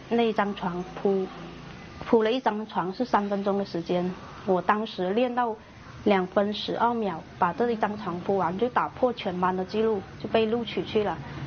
那一张床铺了一张床是3分钟的时间，我当时练到2分12秒，把这一张床铺完就打破全班的记录，就被录取去了。